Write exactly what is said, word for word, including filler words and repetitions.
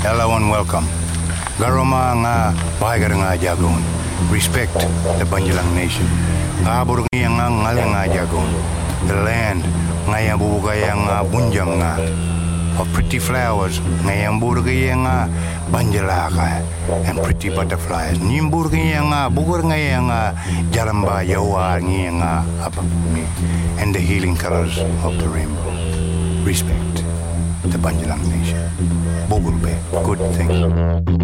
Hello and welcome. Garoma nga bahagar nga jagon. Respect the Banjalang Nation. Abur nga nga ngale nga jagon. The land nga yang bubugaya nga bunjam nga. Of pretty flowers nga yang burgaya nga banjalaka and pretty butterflies. Nimburgaya nga bugur nga yang nga jaramba yawa nga nga apapumi and the healing colors of the rainbow. Respect the Banjalang Nation. Bogulbe, good thing.